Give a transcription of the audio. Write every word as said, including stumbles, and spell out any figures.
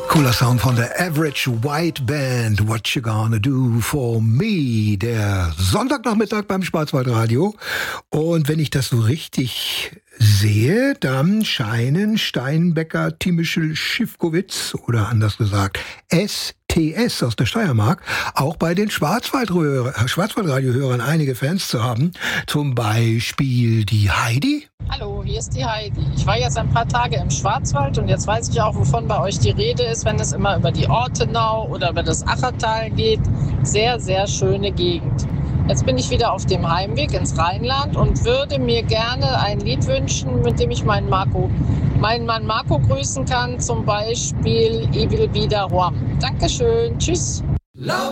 Cooler Sound von der Average White Band. What you gonna do for me? Der Sonntagnachmittag beim Schwarzwaldradio. Und wenn ich das so richtig sehe, dann scheinen Steinbecker, Timischl, Schiffkowitz oder anders gesagt S T S aus der Steiermark auch bei den Schwarzwaldradio- Schwarzwaldradiohörern einige Fans zu haben. Zum Beispiel die Heidi. Hallo, hier ist die Heidi. Ich war jetzt ein paar Tage im Schwarzwald und jetzt weiß ich auch, wovon bei euch die Rede ist, wenn es immer über die Ortenau oder über das Achertal geht. Sehr, sehr schöne Gegend. Jetzt bin ich wieder auf dem Heimweg ins Rheinland und würde mir gerne ein Lied wünschen, mit dem ich meinen Marco, meinen Mann Marco grüßen kann, zum Beispiel Ich will wieder Ruam. Dankeschön, tschüss.